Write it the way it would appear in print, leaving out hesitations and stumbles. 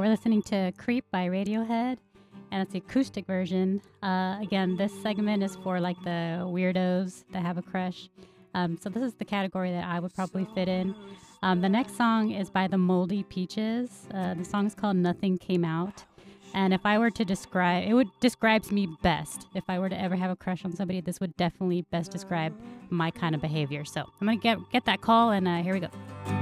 we're listening to Creep by Radiohead, and it's the acoustic version. Again, this segment is for like the weirdos that have a crush. So this is the category that I would probably fit in. The next song is by the Moldy Peaches. The song is called Nothing Came Out. And if I were to describe, it describes me best. If I were to ever have a crush on somebody, this would definitely best describe my kind of behavior. So I'm going to get that call, and here we go.